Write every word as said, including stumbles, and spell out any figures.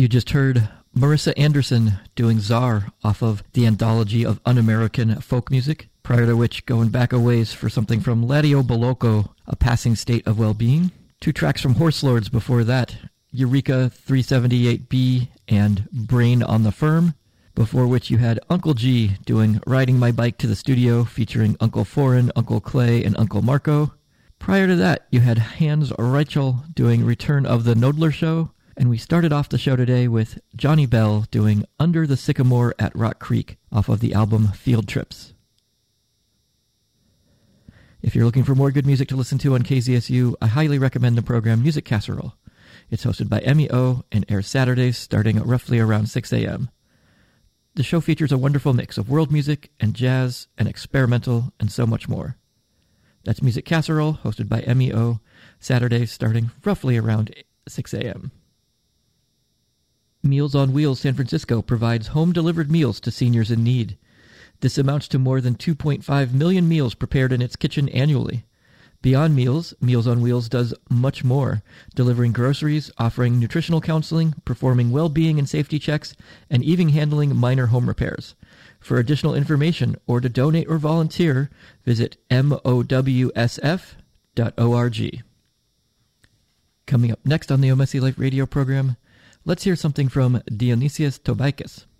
You just heard Marissa Anderson doing Czar off of the anthology of un-American folk music, prior to which going back a ways for something from Ladio Bolocco, A Passing State of Well-Being. Two tracks from Horse Lords before that, Eureka three seventy-eight B and Brain on the Firm, before which you had Uncle G doing Riding My Bike to the Studio featuring Uncle Foreign, Uncle Clay, and Uncle Marco. Prior to that, you had Hans Reichel doing Return of the Nodler Show, and we started off the show today with Johnny Bell doing Under the Sycamore at Rock Creek off of the album Field Trips. If you're looking for more good music to listen to on K Z S U, I highly recommend the program Music Casserole. It's hosted by Emmy O and airs Saturdays starting at roughly around six a.m. The show features a wonderful mix of world music and jazz and experimental and so much more. That's Music Casserole, hosted by Emmy O, Saturdays starting roughly around six a.m. Meals on Wheels San Francisco provides home-delivered meals to seniors in need. This amounts to more than two point five million meals prepared in its kitchen annually. Beyond meals, Meals on Wheels does much more, delivering groceries, offering nutritional counseling, performing well-being and safety checks, and even handling minor home repairs. For additional information or to donate or volunteer, visit M O W S F dot org. Coming up next on the O M S I Life radio program, let's hear something from Dionysius Tobaikis.